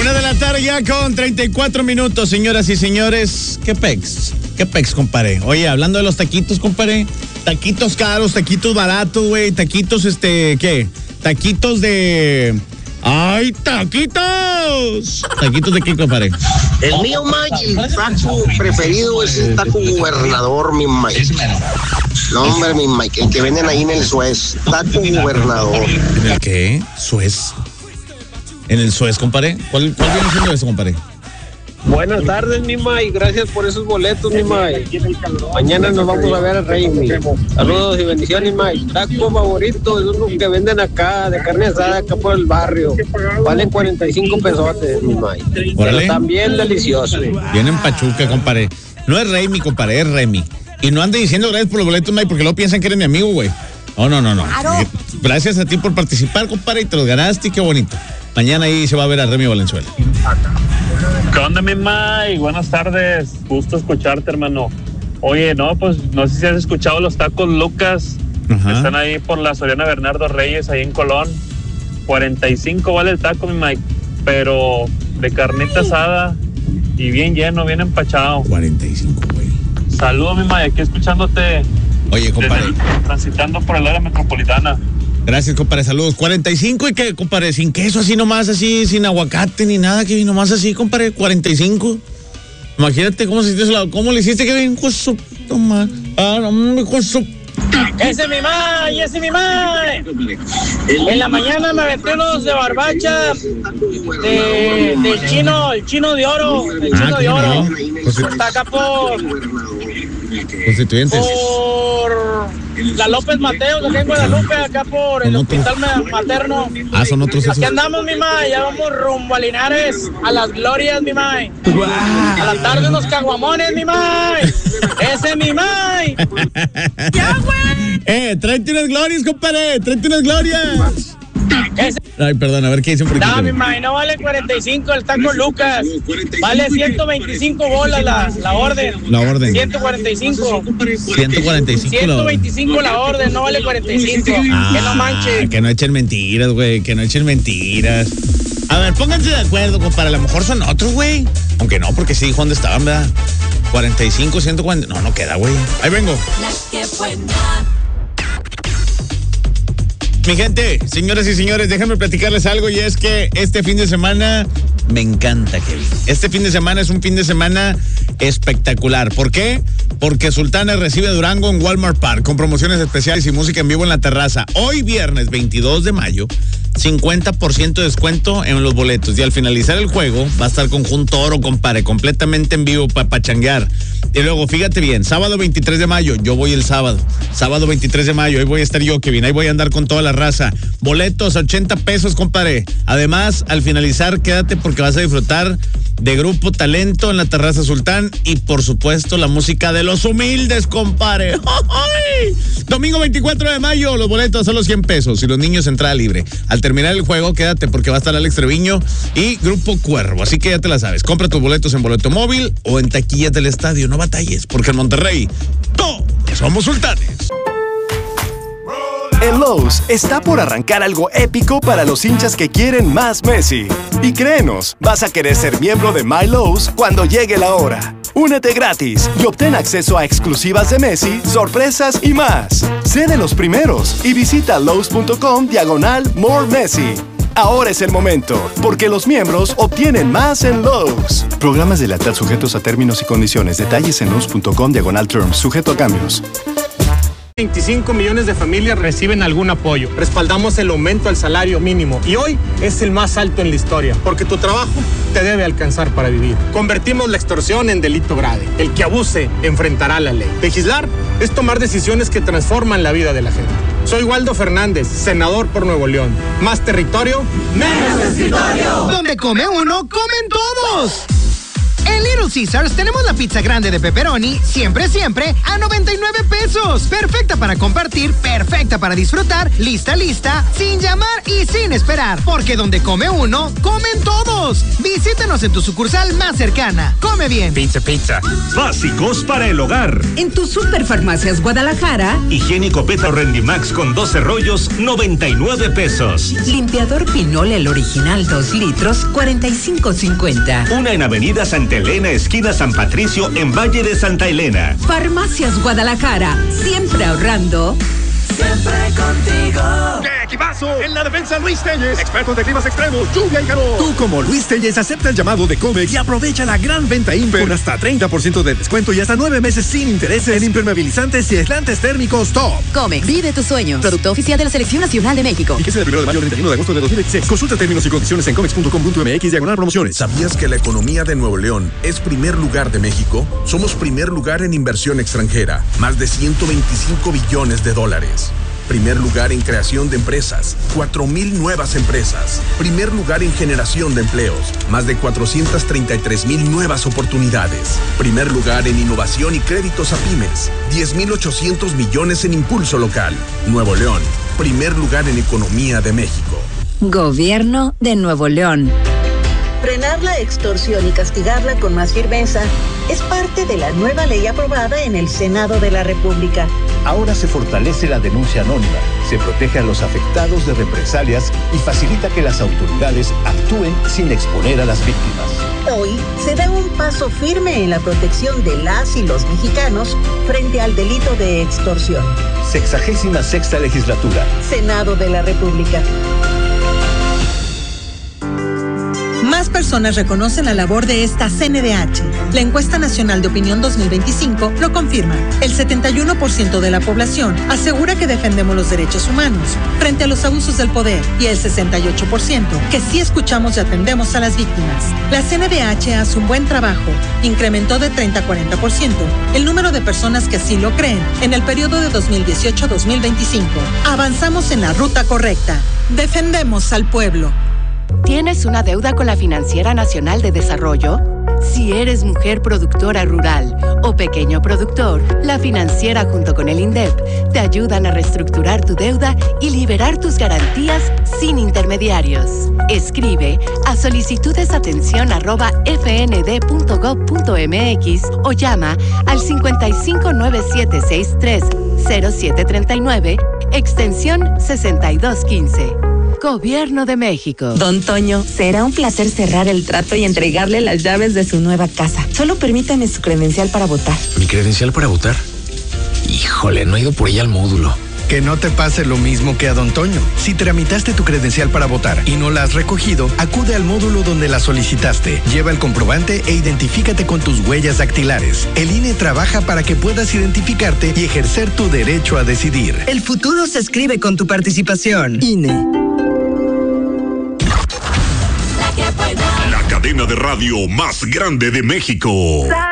1 de la tarde ya con 34 minutos, señoras y señores. ¿Qué pex, compadre? Oye, hablando de los taquitos, compadre. Taquitos caros, taquitos baratos, güey. Taquitos, ¿qué? Taquitos de... ¡Ay, taquitos! ¿Taquitos de qué, compadre? El mío, Mike, el taco preferido es el taco gobernador, mi Mike. No, hombre, mi Mike, el que venden ahí en el Suez. Taco gobernador. ¿En el qué? ¿Suez? ¿En el Suez, compadre? ¿Cuál viene siendo eso, compadre? Buenas tardes, mi Mike. Gracias por esos boletos, mi Mike. Mañana nos vamos a ver a Raimi. Saludos y bendiciones, Mike. Taco favorito es uno que venden acá, de carne asada, acá por el barrio. Valen 45 pesotes, mi Mike. Pero están bien deliciosos. Vienen Pachuca, compadre. No es Raimi, compadre, es Remy. Y no ande diciendo gracias por los boletos, Mike, porque luego piensan que eres mi amigo, güey. No. Claro. Gracias a ti por participar, compadre, y te los ganaste, y qué bonito. Mañana ahí se va a ver a Remy Valenzuela. ¿Qué onda, mi Mike? Buenas tardes. Gusto escucharte, hermano. Oye, pues no sé si has escuchado los tacos Lucas. Ajá. Están ahí por la Soriana Bernardo Reyes, ahí en Colón. 45 vale el taco, mi Mike. Pero de carnita asada y bien lleno, bien empachado. 45, güey. Saludos, mi Mike. Aquí escuchándote. Oye, compadre. Transitando por el área metropolitana. Gracias, compadre, saludos. 45 y que, compadre, sin queso, así nomás, así, sin aguacate ni nada, que nomás así, compadre, 45. Imagínate cómo le hiciste, que bien con su toma. Con su... Ese es mi Mike. En la mañana me metí unos de barbacha del chino, el chino de oro. Pues, está acá por Constituyentes. Por la López Mateos, acá en Guadalupe, acá por el hospital materno. Son otros esos. Aquí andamos, mi May, ya vamos rumbo a Linares, a las glorias, mi May. A la tarde unos caguamones, mi May. Ese es mi May. ¡Ya, güey! Tráete unas glorias, compadre, tráete unas glorias. Ay, perdón, a ver qué dice un poquito. No, mi May, no vale 45 el taco Lucas. Vale 125 bolas la orden. La orden. 145. 125 la orden, no vale 45. Que no manche. Que no echen mentiras, güey, que no echen mentiras. A ver, pónganse de acuerdo, compadre. A lo mejor son otros, güey. Aunque no, porque sí dijo dónde estaban, ¿verdad? 45, 140. No queda, güey. Ahí vengo. Mi gente, señoras y señores, déjenme platicarles algo, y es que este fin de semana me encanta, Kevin. Este fin de semana es un fin de semana espectacular. ¿Por qué? Porque Sultana recibe a Durango en Walmart Park con promociones especiales y música en vivo en la terraza. Hoy viernes 22 de mayo, 50% de descuento en los boletos. Y al finalizar el juego va a estar Conjunto Oro, compadre, completamente en vivo para pachanguear. Y luego, fíjate bien, sábado 23 de mayo, yo voy el sábado. Sábado 23 de mayo, ahí voy a estar yo, Kevin. Ahí voy a andar con toda la raza. Boletos, 80 pesos, compadre. Además, al finalizar, quédate porque vas a disfrutar de Grupo Talento en la terraza Sultán y, por supuesto, la música de Los Humildes, compadre. ¡Ay! Domingo 24 de mayo, los boletos a los 100 pesos y los niños entrada libre. Al terminar el juego, quédate porque va a estar Alex Treviño y Grupo Cuervo. Así que ya te la sabes. Compra tus boletos en boleto móvil o en taquillas del estadio. No batalles, porque en Monterrey todos somos sultanes. En Lowe's está por arrancar algo épico para los hinchas que quieren más Messi. Y créenos, vas a querer ser miembro de My Lowe's cuando llegue la hora. Únete gratis y obtén acceso a exclusivas de Messi, sorpresas y más. Sé de los primeros y visita lowes.com/More Messi. Ahora es el momento, porque los miembros obtienen más en Lowe's. Programas de lealtad sujetos a términos y condiciones. Detalles en lowes.com/terms, sujeto a cambios. 25 millones de familias reciben algún apoyo. Respaldamos el aumento al salario mínimo y hoy es el más alto en la historia, porque tu trabajo te debe alcanzar para vivir. Convertimos la extorsión en delito grave. El que abuse enfrentará la ley. Legislar es tomar decisiones que transforman la vida de la gente. Soy Waldo Fernández, senador por Nuevo León. Más territorio, menos escritorio. Donde come uno, comen todos. En Little Caesars tenemos la pizza grande de pepperoni, siempre, a 99 pesos. Perfecta para compartir, perfecta para disfrutar, lista, sin llamar y sin esperar. Porque donde come uno, comen todos. todos. Visítanos en tu sucursal más cercana. Come bien. Pizza. Básicos para el hogar. En tu Superfarmacias Guadalajara. Higiénico Petro Rendimax con 12 rollos, 99 pesos. Limpiador Pinol el original 2 litros, 45.50. Una en Avenida Santa Elena, esquina San Patricio, en Valle de Santa Elena. Farmacias Guadalajara, siempre ahorrando. Siempre contigo. ¡Qué equipazo! En la defensa Luis Telles, expertos de climas extremos, lluvia y calor. Tú como Luis Telles acepta el llamado de Comex y aprovecha la gran venta Imper con hasta 30% de descuento y hasta 9 meses sin intereses en impermeabilizantes y aislantes térmicos top. Comex, vive tus sueños. Producto oficial de la Selección Nacional de México. Y que sea del 1 de mayo al 31 de agosto de 2016. Consulta términos y condiciones en comex.com.mx/promociones. ¿Sabías que la economía de Nuevo León es primer lugar de México? Somos primer lugar en inversión extranjera, más de 125 billones de dólares. Primer lugar en creación de empresas, 4,000 nuevas empresas. Primer lugar en generación de empleos, más de 433,000 nuevas oportunidades. Primer lugar en innovación y créditos a pymes, 10,800 millones en impulso local. Nuevo León, primer lugar en economía de México. Gobierno de Nuevo León. Frenar la extorsión y castigarla con más firmeza es parte de la nueva ley aprobada en el Senado de la República. Ahora se fortalece la denuncia anónima, se protege a los afectados de represalias y facilita que las autoridades actúen sin exponer a las víctimas. Hoy se da un paso firme en la protección de las y los mexicanos frente al delito de extorsión. 66ª legislatura. Senado de la República. Más personas reconocen la labor de esta CNDH. La encuesta nacional de opinión 2025 lo confirma. El 71% de la población asegura que defendemos los derechos humanos frente a los abusos del poder y el 68% que sí escuchamos y atendemos a las víctimas. La CNDH hace un buen trabajo. Incrementó de 30 a 40% el número de personas que así lo creen en el periodo de 2018 a 2025. Avanzamos en la ruta correcta. Defendemos al pueblo. ¿Tienes una deuda con la Financiera Nacional de Desarrollo? Si eres mujer productora rural o pequeño productor, la financiera junto con el INDEP te ayudan a reestructurar tu deuda y liberar tus garantías sin intermediarios. Escribe a solicitudesatención@fnd.gov.mx o llama al 5597630739, extensión 6215. Gobierno de México. Don Toño, será un placer cerrar el trato y entregarle las llaves de su nueva casa. Solo permítame su credencial para votar. ¿Mi credencial para votar? Híjole, no he ido por ella al módulo. Que no te pase lo mismo que a Don Toño. Si tramitaste tu credencial para votar y no la has recogido, acude al módulo donde la solicitaste. Lleva el comprobante e identifícate con tus huellas dactilares. El INE trabaja para que puedas identificarte y ejercer tu derecho a decidir. El futuro se escribe con tu participación. INE. La cadena de radio más grande de México.